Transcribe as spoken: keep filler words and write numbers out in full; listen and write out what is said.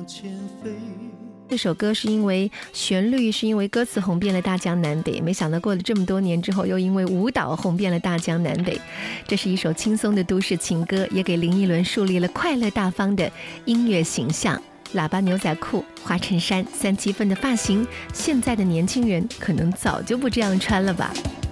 这首歌是因为旋律，是因为歌词红遍了大江南北，没想到过了这么多年之后，又因为舞蹈红遍了大江南北。这是一首轻松的都市情歌，也给林忆莲树立了快乐大方的音乐形象。喇叭牛仔裤、花衬衫、三七分的发型，现在的年轻人可能早就不这样穿了吧。